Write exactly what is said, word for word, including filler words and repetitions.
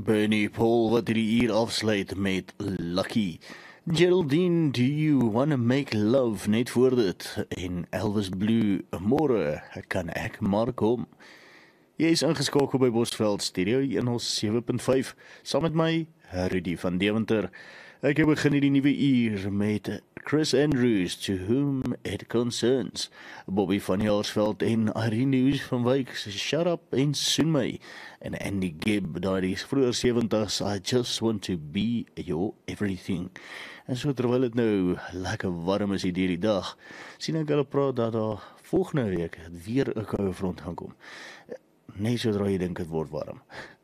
Bernie Paul wat hierdie uur afsluit met Lucky. Geraldine, do you wanna make love net voor dit? En Elvis Blue, môre kan ek maar kom. Jy is ingeskakel by Bosveld Stereo honderd sewe punt vyf, saam met my, Rudy van Deventer. Ek begin hierdie nuwe uur met Chris Andrews, To Whom It Concerns, Bobby van Jaarsveld en Irene News van Wyk, Shut Up en Soen My, en Andy Gibb, daar die vroeër sewenties, I Just Want To Be Your Everything. En so terwyl het nou lekker warm is hier die dag, sien ek hulle praat dat daar volgende week weer 'n koue front gaan kom. Net sodra jy dink het word warm.